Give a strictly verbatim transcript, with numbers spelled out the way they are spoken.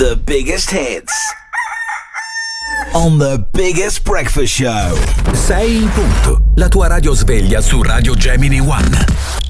The biggest hits on the biggest breakfast show. sei in punto, la tua radio sveglia su Radio Gemini One.